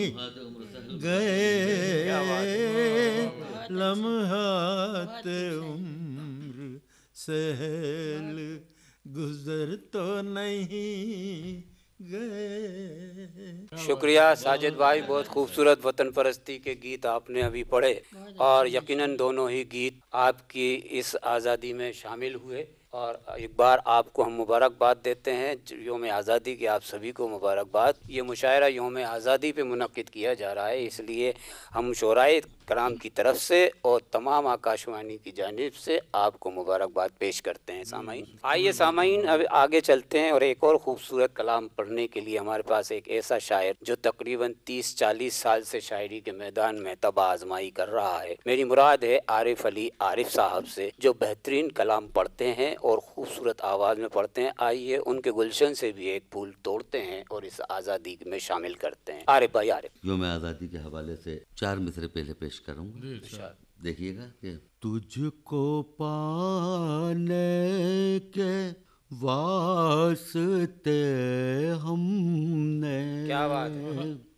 گئے لمحات عمر سہل گزر تو نہیں گئے. شکریہ ساجد بھائی، بہت خوبصورت وطن پرستی کے گیت آپ نے ابھی پڑھے، اور یقیناً دونوں ہی گیت آپ کی اس آزادی میں شامل ہوئے. اور ایک بار آپ کو ہم مبارکباد دیتے ہیں یوم آزادی کی. آپ سبھی کو مبارکباد. یہ مشاعرہ یوم آزادی پہ منعقد کیا جا رہا ہے، اس لیے ہم شعرائے کرام کی طرف سے اور تمام آکاشوانی کی جانب سے آپ کو مبارکباد پیش کرتے ہیں. سامعین، آئیے سامعین اب آگے چلتے ہیں، اور ایک اور خوبصورت کلام پڑھنے کے لیے ہمارے پاس ایک ایسا شاعر جو تقریباً 30-40 سال سے شاعری کے میدان میں تباہ آزمائی کر رہا ہے. میری مراد ہے عارف علی عارف صاحب سے، جو بہترین کلام پڑھتے ہیں اور خوبصورت آواز میں پڑھتے ہیں. آئیے ان کے گلشن سے بھی ایک پھول توڑتے ہیں اور اس آزادی میں شامل کرتے ہیں. عارف بھائی، عارف. یوم آزادی کے حوالے سے 4 مصرے پہلے پیش کروں گا. دیکھیے گا کہ تجھ کو پانے کے واسطے ہم نے کیا بات ہے.